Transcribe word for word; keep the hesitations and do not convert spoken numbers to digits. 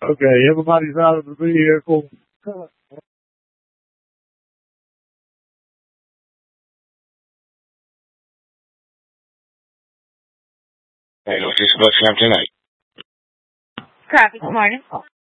Okay, everybody's out of the vehicle. Hey, what's this about tonight? Traffic, good morning.